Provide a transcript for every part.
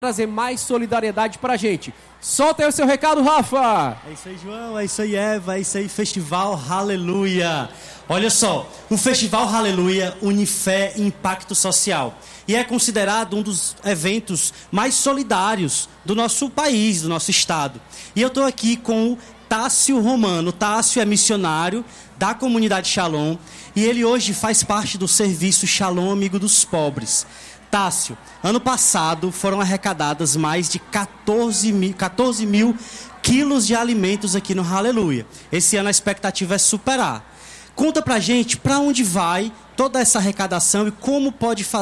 trazer mais solidariedade pra gente. Solta aí o seu recado, Rafa! É isso aí, João, é isso aí, Eva, é isso aí, Festival Hallelujah. Olha só, o Festival Hallelujah une fé e impacto social e é considerado um dos eventos mais solidários do nosso país, do nosso estado. E eu estou aqui com o Tássio Romano. Tássio é missionário da comunidade Shalom e ele hoje faz parte do serviço Shalom Amigo dos Pobres. Tássio, ano passado foram arrecadadas mais de 14 mil quilos de alimentos aqui no Hallelujah. Esse ano a expectativa é superar. Conta pra gente para onde vai toda essa arrecadação e como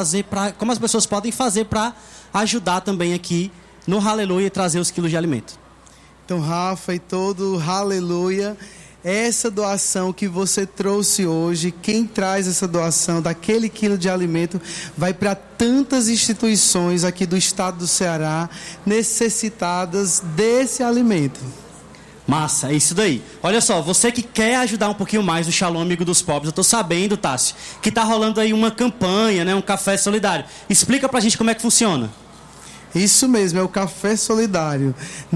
as pessoas podem fazer para ajudar também aqui no Hallelujah e trazer os quilos de alimento. Então, Rafa e todo Hallelujah, essa doação que você trouxe hoje, quem traz essa doação daquele quilo de alimento vai para tantas instituições aqui do estado do Ceará necessitadas desse alimento. Massa, é isso daí. Olha só, você que quer ajudar um pouquinho mais o Shalom Amigo dos Pobres, eu tô sabendo, Tássio, que tá rolando aí uma campanha, né, um café solidário. Explica pra gente como é que funciona. Isso mesmo, é o Café Solidário.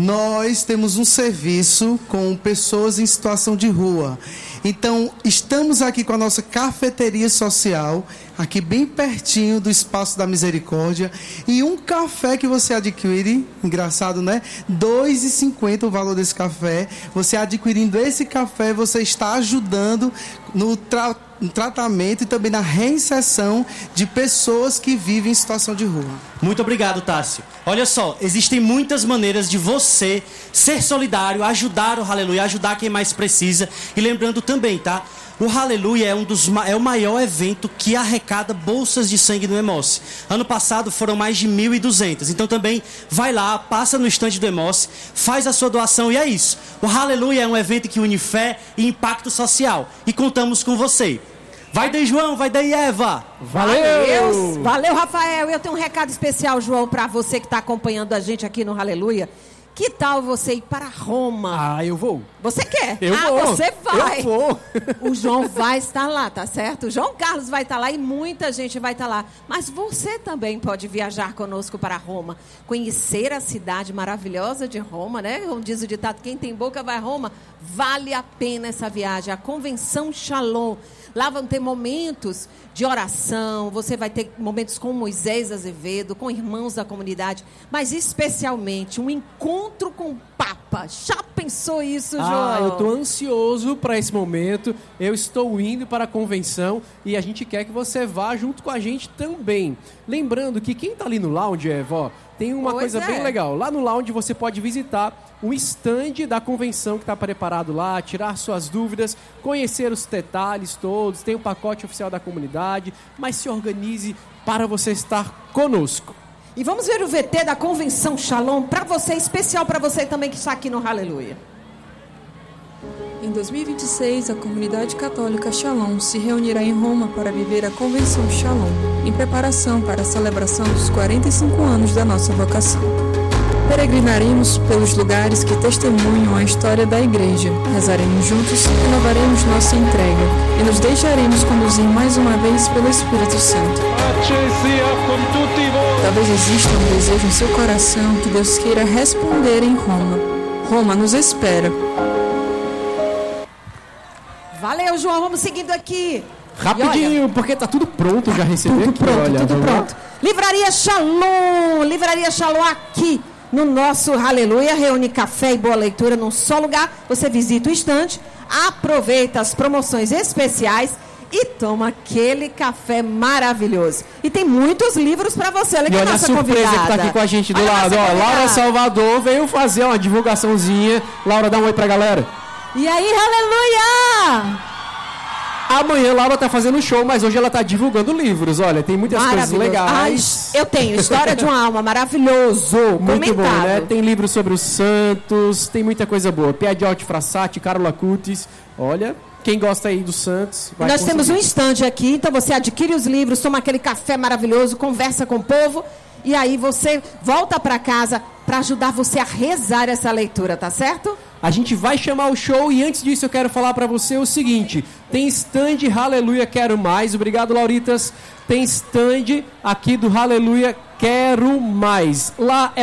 Nós temos um serviço com pessoas em situação de rua. Então, estamos aqui com a nossa cafeteria social, aqui bem pertinho do Espaço da Misericórdia. E um café que você adquire, engraçado, né? R$ 2,50 o valor desse café. Você adquirindo esse café, você está ajudando no tratamento e também na reinserção de pessoas que vivem em situação de rua. Muito obrigado, Tássio. Olha só, existem muitas maneiras de você ser solidário, ajudar o Hallelujah, ajudar quem mais precisa. E lembrando também, tá? O Hallelujah é o maior evento que arrecada bolsas de sangue no Emoce. Ano passado foram mais de 1.200. Então também vai lá, passa no estande do Emoce, faz a sua doação e é isso. O Hallelujah é um evento que une fé e impacto social. E contamos com você. Vai daí, João, vai daí, Eva. Valeu! Valeu, Rafael. Eu tenho um recado especial, João, para você que está acompanhando a gente aqui no Hallelujah. Que tal você ir para Roma? Ah, eu vou. Você quer? Eu vou. Você vai. Eu vou. O João vai estar lá, tá certo? O João Carlos vai estar lá e muita gente vai estar lá. Mas você também pode viajar conosco para Roma. Conhecer a cidade maravilhosa de Roma, né? Como diz o ditado, quem tem boca vai a Roma. Vale a pena essa viagem. A Convenção Shalom. Lá vão ter momentos de oração, você vai ter momentos com Moisés Azevedo, com irmãos da comunidade, mas especialmente um encontro com o Papa. Já pensou isso, João? Eu estou ansioso para esse momento. Eu estou indo para a convenção e a gente quer que você vá junto com a gente também. Lembrando que quem está ali no lounge, Eva, tem uma coisa bem legal. Lá no lounge você pode visitar um stand da convenção que está preparado lá, tirar suas dúvidas, conhecer os detalhes todos, tem o pacote oficial da comunidade, mas se organize para você estar conosco. E vamos ver o VT da Convenção Shalom para você, especial para você também que está aqui no Hallelujah. Em 2026, a comunidade católica Shalom se reunirá em Roma para viver a Convenção Shalom, em preparação para a celebração dos 45 anos da nossa vocação. Peregrinaremos pelos lugares que testemunham a história da Igreja, rezaremos juntos, renovaremos nossa entrega e nos deixaremos conduzir mais uma vez pelo Espírito Santo. Talvez exista um desejo em seu coração que Deus queira responder em Roma. Roma nos espera. Valeu, João, vamos seguindo aqui. Rapidinho, porque tá tudo pronto, já recebi aqui. Tudo pronto. Livraria Shalom aqui no nosso Hallelujah, reúne café e boa leitura num só lugar. Você visita o estande, aproveita as promoções especiais e toma aquele café maravilhoso. E tem muitos livros para você. Olha que a nossa surpresa que tá aqui com a gente do lado. Laura Salvador veio fazer uma divulgaçãozinha. Laura, dá um oi pra galera. E aí, Hallelujah! Amanhã Laura tá fazendo show, mas hoje ela tá divulgando livros. Olha, tem muitas coisas legais. Eu tenho História de uma Alma, maravilhoso. Muito bom, né? Tem livros sobre os santos, tem muita coisa boa. Piedade Alti Frassati, Carola Cutis. Olha, quem gosta aí dos santos vai Nós temos um estande aqui, então você adquire os livros, toma aquele café maravilhoso, conversa com o povo e aí você volta para casa para ajudar você a rezar essa leitura, tá certo? A gente vai chamar o show e antes disso eu quero falar para você o seguinte: tem stand Hallelujah Quero Mais, obrigado Lauritas, tem stand aqui do Hallelujah Quero mais. Lá é